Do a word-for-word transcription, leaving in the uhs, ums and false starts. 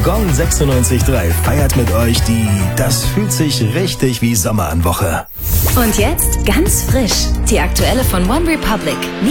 Gong sechsundneunzig Komma drei feiert mit euch die Das fühlt sich richtig wie Sommer an Woche. Und jetzt ganz frisch, die aktuelle von One Republic.